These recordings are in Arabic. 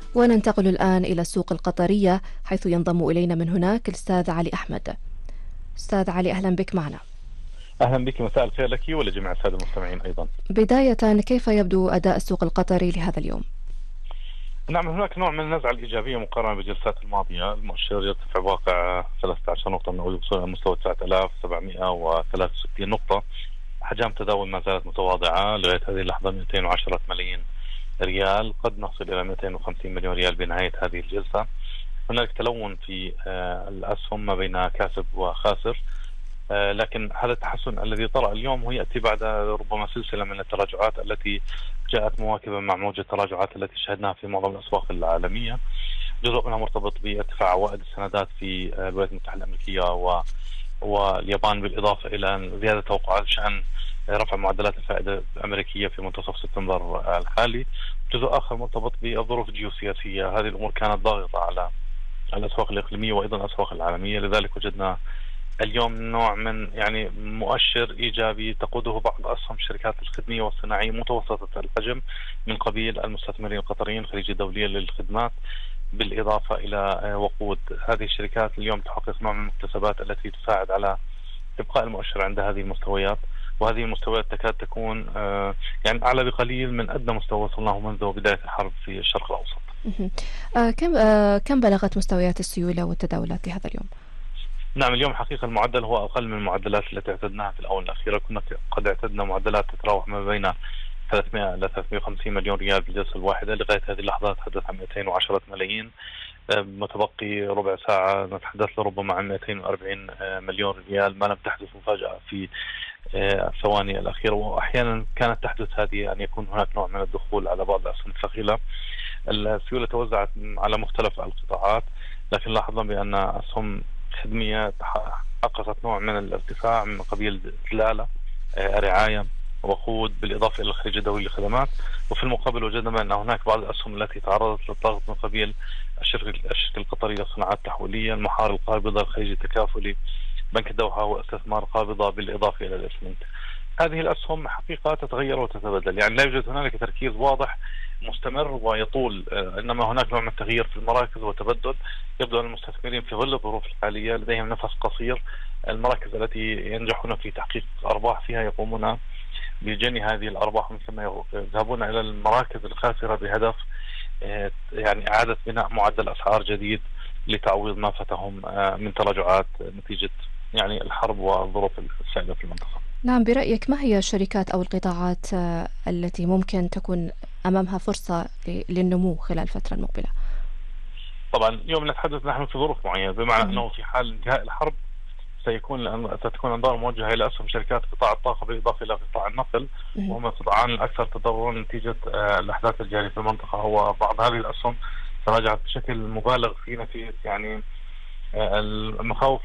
وننتقل الآن إلى السوق القطرية، حيث ينضم إلينا من هناك الأستاذ علي أحمد. أستاذ علي، أهلا بك معنا. أهلا بك، مساء الخير لك ولجميع السادة المستمعين أيضا. بداية، كيف يبدو أداء السوق القطري لهذا اليوم؟ نعم، هناك نوع من النزعة الإيجابية مقارنة بالجلسات الماضية. المؤشر يرتفع بواقع 13 نقطة من وصول إلى مستوى 9763 نقطة. أحجام تداول ما زالت متواضعة لغاية هذه اللحظة، 210 ملايين ريال. قد نصل إلى 250 مليون ريال بنهاية هذه الجلسة. هناك تلون في الأسهم ما بين كاسب وخاسر، لكن هذا التحسن الذي طرأ اليوم هو يأتي بعد ربما سلسلة من التراجعات التي جاءت مواكبة مع موجة التراجعات التي شهدناها في معظم الأسواق العالمية. جزء منها مرتبط بارتفاع عوائد السندات في الولايات المتحدة الأمريكية واليابان، بالإضافة إلى زيادة توقعات شأن رفع معدلات الفائدة الأمريكية في منتصف سبتمبر الحالي. جزء آخر مرتبط بالظروف الجيوسياسية. هذه الأمور كانت ضاغطة على الأسواق الإقليمية وأيضا الأسواق العالمية، لذلك وجدنا اليوم نوع من مؤشر إيجابي تقوده بعض أسهم الشركات الخدمية والصناعية متوسطة الحجم من قبيل المستثمرين القطريين الخليجية الدولية للخدمات، بالإضافة إلى وقود. هذه الشركات اليوم تحقق نوع من المكتسبات التي تساعد على إبقاء المؤشر عند هذه المستويات، وهذه المستويات تكاد تكون أعلى بقليل من أدنى مستوى وصلناه منذ بداية الحرب في الشرق الأوسط. كم بلغت مستويات السيولة والتداولات لهذا اليوم؟ نعم، اليوم حقيقة المعدل هو أقل من المعدلات التي اعتدناها في الآونة الأخيرة. كنا قد اعتدنا معدلات تتراوح ما بين 300 إلى 350 مليون ريال في الجلسة الواحدة. لغاية هذه اللحظة نتحدث عن 210 ملايين. متبقي ربع ساعة نتحدث لربما عن 240 مليون ريال، ما لم تحدث مفاجأة في الثواني الأخيرة. وأحيانا كانت تحدث هذه أن يكون هناك نوع من الدخول على بعض الأسهم الثقيلة. السيولة توزعت على مختلف القطاعات، لكن لاحظنا بأن أسهم خدمية حققت نوع من الارتفاع من قبيل دلالة، رعاية، وقود، بالإضافة إلى الخليج الدولي للخدمات. وفي المقابل وجدنا بأن هناك بعض الأسهم التي تعرضت للضغط من قبيل الشركة القطرية للصناعات التحويلية، المحار القابضة، الخليج التكافلي، بنك الدوحة واستثمار قابضة، بالإضافة إلى الإسمنت. هذه الأسهم حقيقة تتغير وتتبدل، لا يوجد هنالك تركيز واضح مستمر ويطول، إنما هناك نوع من التغيير في المراكز وتبدل. يبدو أن المستثمرين في ظل الظروف الحالية لديهم نفس قصير. المراكز التي ينجحون في تحقيق أرباح فيها يقومون بجني هذه الأرباح، من ثم يذهبون إلى المراكز الخاسرة بهدف إعادة بناء معدل أسعار جديد لتعويض ما فاتهم من تراجعات نتيجة الحرب والظروف السائدة في المنطقة. نعم، برأيك ما هي الشركات أو القطاعات التي ممكن تكون أمامها فرصة للنمو خلال الفترة المقبلة؟ طبعا اليوم نتحدث نحن في ظروف معينة، بمعنى أنه في حال انتهاء الحرب ستكون أنظار موجهة إلى أسهم شركات قطاع الطاقة بالإضافة إلى قطاع النقل، وهم القطاعان الأكثر تضررا نتيجة الأحداث الجارية في المنطقة. وبعض هذه الأسهم تراجعت بشكل مبالغ فيه نتيجة المخاوف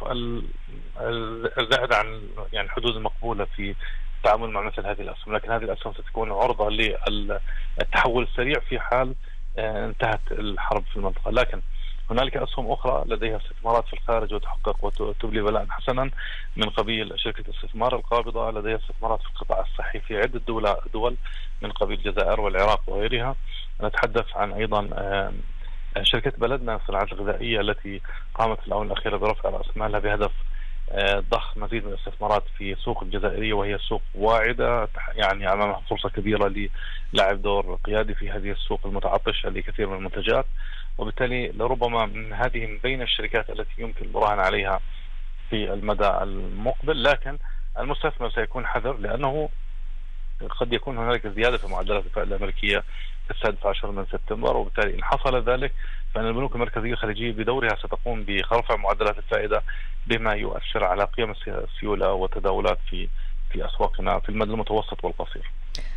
الزائدة عن الحدود المقبولة في التعامل مع مثل هذه الأسهم. لكن هذه الأسهم ستكون عرضة للتحول السريع في حال انتهت الحرب في المنطقة. لكن هنالك أسهم أخرى لديها استثمارات في الخارج وتحقق وتبلي بلاء حسنا، من قبيل شركة الاستثمار القابضة. لديها استثمارات في القطاع الصحي في عدة دول من قبيل الجزائر والعراق وغيرها. نتحدث عن أيضا شركة بلدنا الصناعات الغذائية التي قامت في الآونة الأخيرة برفع رأس مالها بهدف ضخ مزيد من الاستثمارات في سوق الجزائرية، وهي سوق واعدة أمامها فرصة كبيرة للعب دور قيادي في هذه السوق المتعطشة لكثير من المنتجات. وبالتالي لربما من هذه من بين الشركات التي يمكن البراهن عليها في المدى المقبل. لكن المستثمر سيكون حذر، لأنه قد يكون هنالك زيادة في معدلات الفائدة الأمريكية في 16 من سبتمبر، وبالتالي إن حصل ذلك فإن البنوك المركزية الخليجية بدورها ستقوم برفع معدلات الفائدة، بما يؤثر على قيم السيولة والتداولات في أسواقنا في المدى المتوسط والقصير.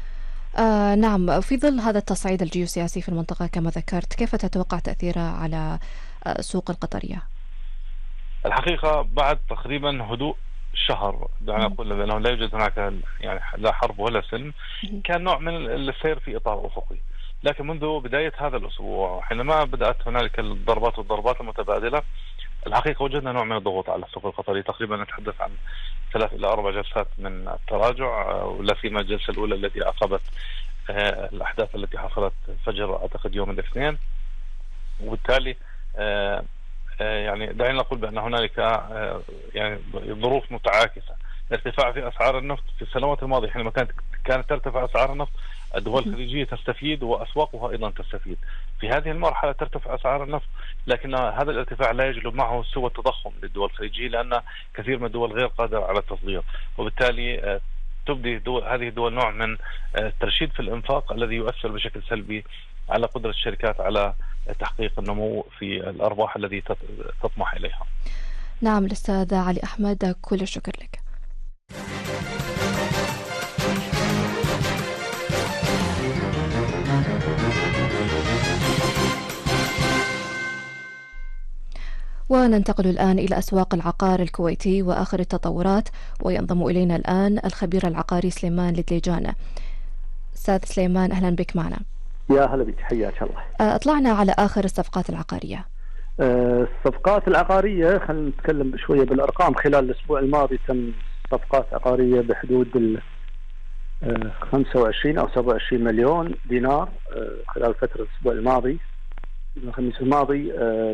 نعم، في ظل هذا التصعيد الجيوسياسي في المنطقة كما ذكرت، كيف تتوقع تأثيره على السوق القطرية؟ الحقيقة بعد تقريبا هدوء شهر، دعنا نقول بأنه لا يوجد هناك لا حرب ولا سلم، كان نوع من السير في إطار أفقي. لكن منذ بداية هذا الأسبوع حينما بدأت هنالك الضربات المتبادلة، الحقيقة وجدنا نوع من الضغوط على السوق القطري. تقريبا نتحدث عن 3 إلى 4 جلسات من التراجع، ولا سيما الجلسة الأولى التي عقبت الأحداث التي حصلت فجر أعتقد يوم الاثنين. وبالتالي يعني دعينا نقول بأن هنالك يعني ظروف متعاكسة. ارتفاع في أسعار النفط في السنوات الماضية حينما كانت ترتفع أسعار النفط، الدول الخليجية تستفيد وأسواقها أيضا تستفيد. في هذه المرحلة ترتفع أسعار النفط، لكن هذا الارتفاع لا يجلب معه سوى التضخم للدول الخليجية، لأن كثير من الدول غير قادرة على التصدير، وبالتالي تبدي هذه الدول نوع من الترشيد في الإنفاق الذي يؤثر بشكل سلبي على قدرة الشركات على تحقيق النمو في الأرباح الذي تطمح إليها. نعم، الأستاذ علي أحمد، كل الشكر لك. وننتقل الآن إلى أسواق العقار الكويتي وآخر التطورات، وينضم إلينا الآن الخبير العقاري سليمان الدليجان. أستاذ سليمان، أهلا بك معنا. يا هلا بك، حياك الله. أطلعنا على آخر الصفقات العقارية. الصفقات العقارية، خلينا نتكلم شوية بالأرقام. خلال الأسبوع الماضي تم صفقات عقارية بحدود 25 أو 27 مليون دينار خلال فترة الأسبوع الماضي. الخميس الماضي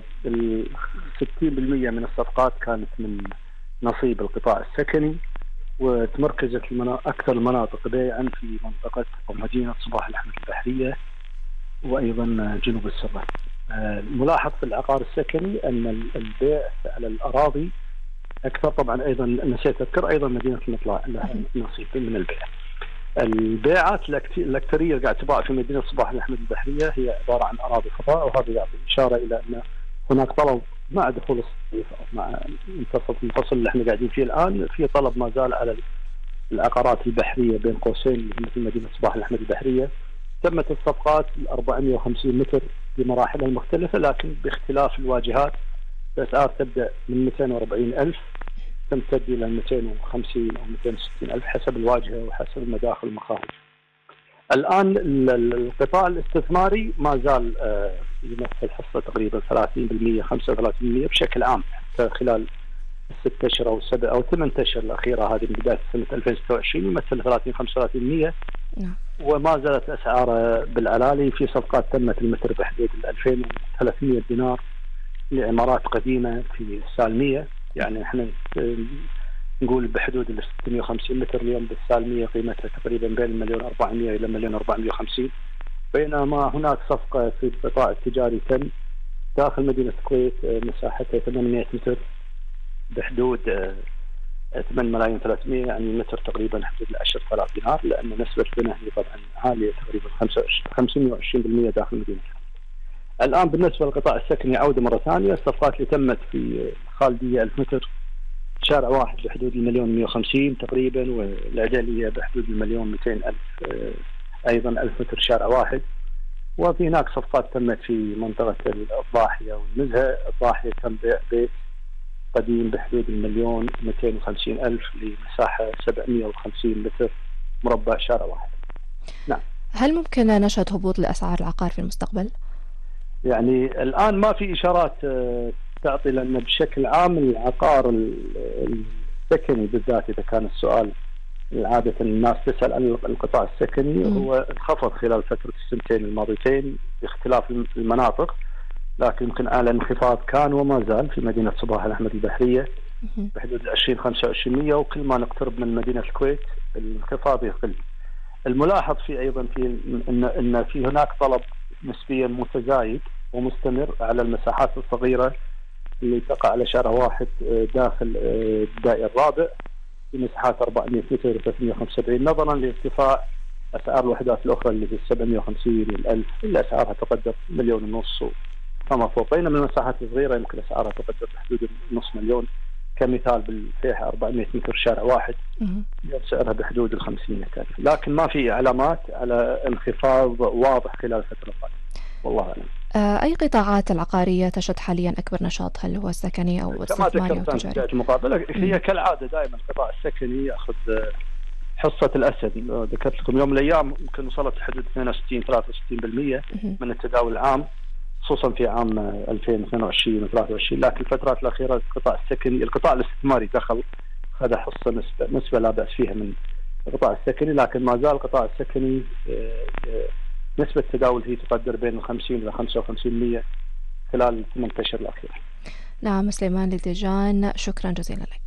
60% من الصفقات كانت من نصيب القطاع السكني، وتمركزت أكثر المناطق بيعا في منطقة ومدينة صباح الأحمد البحرية وأيضا جنوب السرة. الملاحظ في العقار السكني أن البيع على الأراضي أكثر. طبعا أيضا نسيت أذكر أيضا مدينة المطلع لها نصيب من البيع. البيعات الأكثرية قاعد تباع في مدينة صباح الأحمد البحرية هي عبارة عن أراضي فضاء، وهذا يعطي إشارة إلى أن هناك طلب مع دخول الصيف أو مع الفصل اللي احنا قاعدين فيه الآن، في طلب ما زال على العقارات البحرية بين قوسين مثل مدينة صباح الأحمد البحرية. تمت الصفقات 450 متر بمراحلها المختلفة، لكن باختلاف الواجهات. الأسعار تبدأ من 240,000 تمتد إلى 250 أو 260,000 حسب الواجهة وحسب المداخل والمخارج. الآن القطاع الاستثماري ما زال يمثل حصة تقريبا 30% 35% بشكل عام حتى خلال الست أشهر أو السبع أو 8 أشهر الأخيرة، هذه من بداية سنة 2026 يمثل 30-35%. وما زالت أسعاره بالعلالي. في صفقات تمت المتر بحدود 2300 دينار لعمارات قديمة في السالمية، يعني احنا نقول بحدود 650 متر اليوم بالسالمية قيمتها تقريبا بين 1,400,000 إلى 1,450,000. بينما هناك صفقة في القطاع التجاري تم داخل مدينة الكويت مساحتها 800 متر بحدود 8,300,000، يعني متر تقريبا حدود 10,000 دينار، لأن نسبة البناء هي طبعا عالية تقريبا 25% داخل مدينة. الآن بالنسبة للقطاع السكني عودة مرة ثانية. الصفقات اللي تمت في خالدية 1000 متر شارع واحد بحدود 1,150,000 تقريبا، والعدلية بحدود 1,200,000 أيضا 1000 متر شارع واحد. وفي هناك صفقات تمت في منطقة الضاحية والنزهة. الضاحية تم بيع بيت قديم بحدود 1,250,000 لمساحة 750 متر مربع شارع واحد. نعم. هل ممكن نشهد هبوط لأسعار العقار في المستقبل؟ يعني الآن ما في إشارات تعطي، لأن بشكل عام العقار السكني بالذات، إذا كان السؤال عادة الناس تسأل عن القطاع السكني، هو انخفض خلال فترة السنتين الماضيتين باختلاف المناطق، لكن يمكن أعلى انخفاض كان وما زال في مدينة صباح الأحمد البحرية بحدود 20-25%، وكل ما نقترب من مدينة الكويت الانخفاض يقل. الملاحظ في أيضا في إن في هناك طلب نسبيا متزايد ومستمر على المساحات الصغيرة اللي تقع على شارع واحد داخل الدائري الرابع بمساحات 400 متر و 375، نظرا لارتفاع أسعار الوحدات الأخرى اللي في 750 وال1000 اللي أسعارها تقدر 1.5 مليون فما فوق. بينما المساحات الصغيرة يمكن أسعارها تقدر بحدود 500,000 كمثال بالفيحة 400 متر شارع واحد سعرها بحدود 500,000، لكن ما في علامات على انخفاض واضح خلال الفترة القادمة والله أعلم. أي قطاعات العقارية تشهد حاليا أكبر نشاط؟ هل هو السكني أو الاستثماري أو التجاري؟ المقابلة هي كالعادة دائما القطاع السكني يأخذ حصة الأسد. ذكرت لكم يوم من الأيام يمكن وصلت حدود 62-63% من التداول العام، خصوصا في عام 2022 و23. لكن الفترات الأخيرة القطاع السكني، القطاع الاستثماري دخل هذا حصة نسبة لا بأس فيها من القطاع السكني، لكن ما زال القطاع السكني نسبة التداول هي تقدر بين 50 إلى 55% خلال 8 أشهر الأخيرة. نعم سليمان لديجان، شكرا جزيلا لك.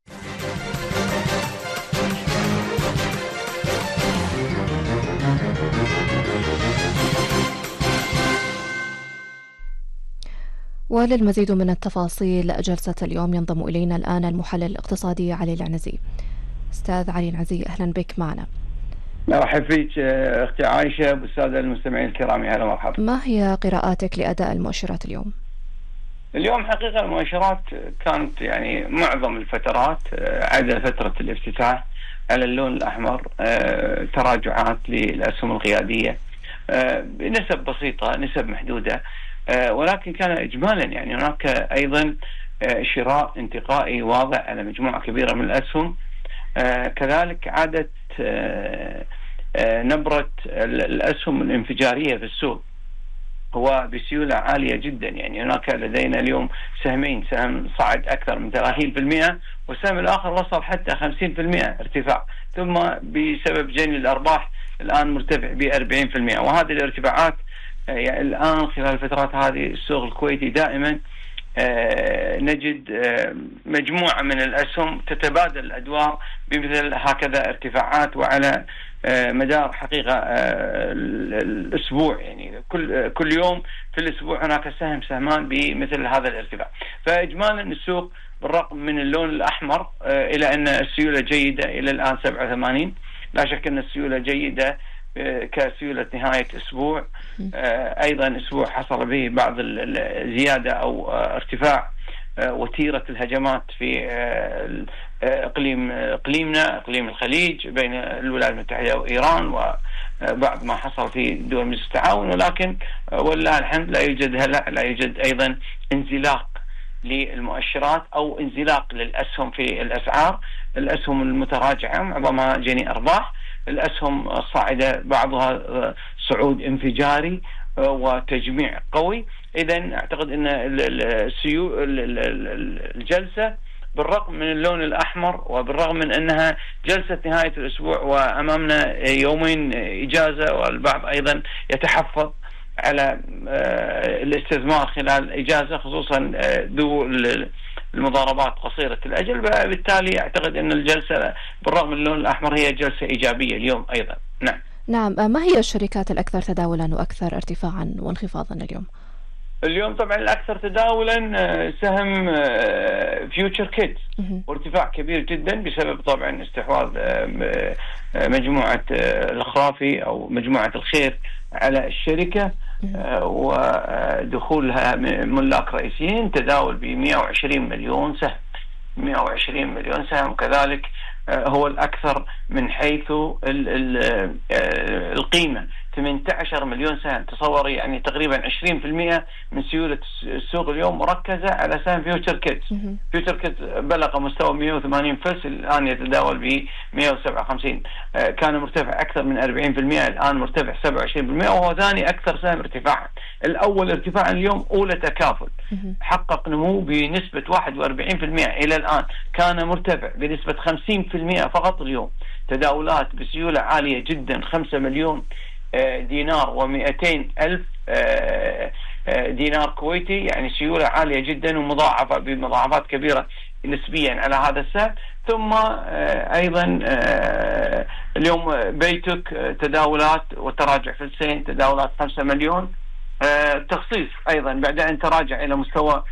وللمزيد من التفاصيل جلسة اليوم ينضم إلينا الآن المحلل الاقتصادي علي العنزي. أستاذ علي العنزي، أهلا بك معنا. مرحبا فيك أختي عائشة والسادة المستمعين الكرام، أهلا ومرحبا. ما هي قراءاتك لأداء المؤشرات اليوم؟ اليوم حقيقة المؤشرات كانت يعني معظم الفترات عدا فترة الافتتاح على اللون الأحمر، تراجعات للأسهم القيادية بنسب بسيطة، نسب محدودة، ولكن كان إجمالا يعني هناك أيضا شراء انتقائي واضح على مجموعة كبيرة من الأسهم. كذلك عادت نبرة الأسهم الانفجارية في السوق هو بسيولة عالية جدا. يعني هناك لدينا اليوم سهمين، سهم صعد أكثر من 30% والسهم الآخر وصل حتى 50% ارتفاع، ثم بسبب جني الأرباح الآن مرتفع ب40%. وهذه الارتفاعات يعني الآن خلال الفترات هذه السوق الكويتي دائما نجد مجموعة من الأسهم تتبادل الأدوار بمثل هكذا ارتفاعات، وعلى مدار حقيقة الأسبوع يعني كل يوم في الأسبوع هناك سهمان بمثل هذا الارتفاع. فإجمالا السوق بالرغم من اللون الأحمر إلى أن السيولة جيدة إلى الآن 87، لا شك أن السيولة جيدة كسيولة نهاية أسبوع. أيضا أسبوع حصل به بعض الزيادة أو ارتفاع وتيرة الهجمات في إقليمنا، إقليم الخليج، بين الولايات المتحدة وإيران، وبعض ما حصل في دول مجلس التعاون. ولكن والله الحمد لا يوجد أيضا انزلاق للمؤشرات أو انزلاق للأسهم في الأسعار. الأسهم المتراجعة معظمها جني أرباح، الأسهم الصاعدة بعضها صعود انفجاري وتجميع قوي. إذن أعتقد أن الجلسة بالرغم من اللون الأحمر وبالرغم من أنها جلسة نهاية الأسبوع وأمامنا يومين إجازة، والبعض أيضا يتحفظ على الاستثمار خلال إجازة، خصوصا ذو المضاربات قصيرة الأجل، بالتالي أعتقد أن الجلسة بالرغم من اللون الأحمر هي جلسة إيجابية اليوم أيضا. نعم، ما هي الشركات الأكثر تداولا وأكثر ارتفاعا وانخفاضا اليوم؟ اليوم طبعا الأكثر تداولا سهم فيوتشر كيدز، وارتفاع كبير جدا بسبب طبعا استحواذ مجموعة الخرافي أو مجموعة الخير على الشركة ودخولها ملاك رئيسيين، تداول ب 120 مليون سهم، 120 مليون سهم. كذلك هو الأكثر من حيث القيمة، 18 مليون سهم. تصور يعني تقريبا 20% من سيولة السوق اليوم مركزة على سهم فيوتشر كيدز. فيوتشر كيدز بلغ مستوى 180 فلس، الآن يتداول ب 157. كان مرتفع أكثر من 40%، الآن مرتفع 27%، وهو ثاني أكثر سهم ارتفاعا. الأول ارتفاعا اليوم أولى تكافل، حقق نمو بنسبة 41% إلى الآن، كان مرتفع بنسبة 50% فقط. اليوم تداولات بسيولة عالية جدا، 5 مليون دينار و200 ألف دينار كويتي، يعني سيولة عالية جدا ومضاعفة بمضاعفات كبيرة نسبيا على هذا السهم. ثم أيضا اليوم بيتك تداولات وتراجع فلسين، تداولات 5 مليون. تخصيص أيضا بعد أن تراجع إلى مستوى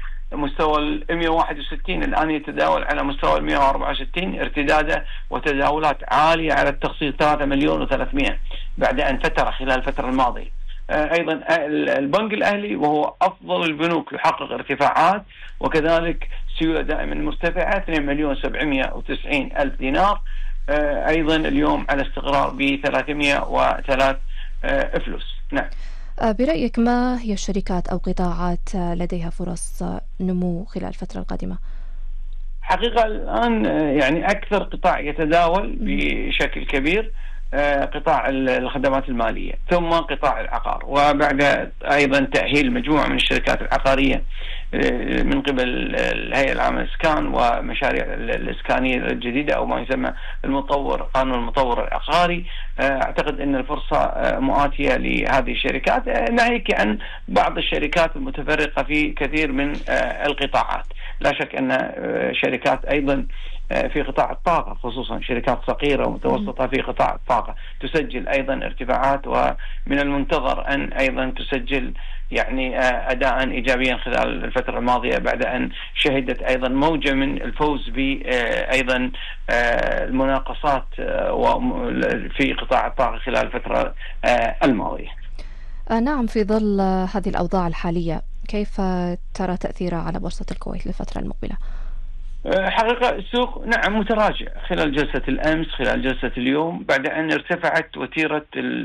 161، الآن يتداول على مستوى 164، ارتداده وتداولات عالية على التخصيص 3 مليون و300 بعد أن فترة خلال الفترة الماضية. أيضا البنك الأهلي وهو أفضل البنوك يحقق ارتفاعات، وكذلك سيولة دائما مرتفعة 2 مليون 790 ألف دينار. أيضا اليوم على استقرار ب 303 فلوس. نعم. برأيك ما هي الشركات أو قطاعات لديها فرص نمو خلال الفترة القادمة؟ حقيقة الآن يعني أكثر قطاع يتداول بشكل كبير قطاع الخدمات المالية، ثم قطاع العقار، وبعد أيضا تأهيل مجموعة من الشركات العقارية من قبل الهيئة العامة للإسكان ومشاريع الإسكانية الجديدة أو ما يسمى قانون المطور العقاري. أعتقد أن الفرصة مؤاتية لهذه الشركات، ناهيك عن بعض الشركات المتفرقة في كثير من القطاعات. لا شك أن شركات أيضا في قطاع الطاقة، خصوصا شركات صغيرة ومتوسطة في قطاع الطاقة، تسجل أيضا ارتفاعات، ومن المنتظر أن أيضا تسجل يعني أداء إيجابيا خلال الفترة الماضية، بعد أن شهدت أيضا موجة من الفوز بأيضا المناقصات في قطاع الطاقة خلال الفترة الماضية. نعم، في ظل هذه الأوضاع الحالية كيف ترى تأثيرها على بورصة الكويت للفترة المقبلة؟ حقيقة السوق نعم متراجع خلال جلسة الأمس، خلال جلسة اليوم، بعد أن ارتفعت وتيرة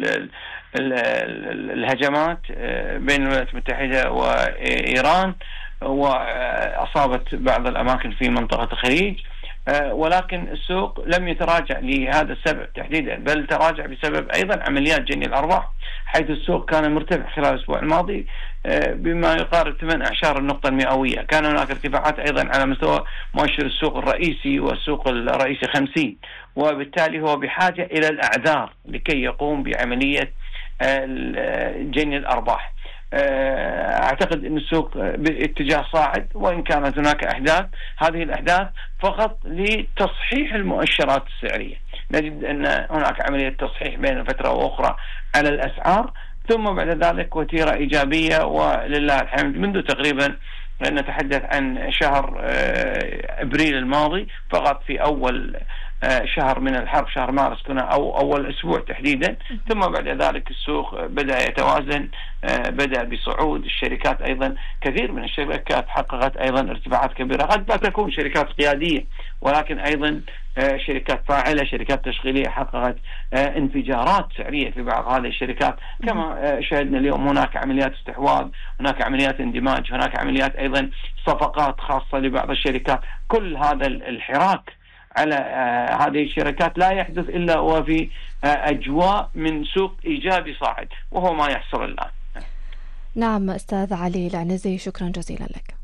الهجمات بين الولايات المتحدة وإيران وأصابت بعض الأماكن في منطقة الخليج، ولكن السوق لم يتراجع لهذا السبب تحديدا، بل تراجع بسبب أيضا عمليات جني الأرباح، حيث السوق كان مرتفع خلال الأسبوع الماضي بما يقارب 18 النقطة المئوية. كان هناك ارتفاعات أيضا على مستوى مؤشر السوق الرئيسي والسوق الرئيسي 50، وبالتالي هو بحاجة إلى الأعذار لكي يقوم بعملية جني الأرباح. أعتقد أن السوق باتجاه صاعد، وإن كانت هناك أحداث، هذه الأحداث فقط لتصحيح المؤشرات السعرية. نجد أن هناك عملية تصحيح بين فترة وأخرى على الأسعار، ثم بعد ذلك وتيرة إيجابية ولله الحمد. منذ تقريبا نتحدث عن شهر أبريل الماضي، فقط في أول شهر من الحرب، شهر مارس، كنا أو أول أسبوع تحديدا، ثم بعد ذلك السوق بدأ يتوازن، بدأ بصعود الشركات. أيضا كثير من الشركات حققت أيضا ارتفاعات كبيرة، قد لا تكون شركات قيادية، ولكن أيضا شركات فاعلة، شركات تشغيلية حققت انفجارات سعرية في بعض هذه الشركات. كما شاهدنا اليوم هناك عمليات استحواذ، هناك عمليات اندماج، هناك عمليات أيضا صفقات خاصة لبعض الشركات. كل هذا الحراك على هذه الشركات لا يحدث إلا وفي أجواء من سوق إيجابي صاعد، وهو ما يحصل الآن. نعم، أستاذ علي العنزي، شكرا جزيلا لك.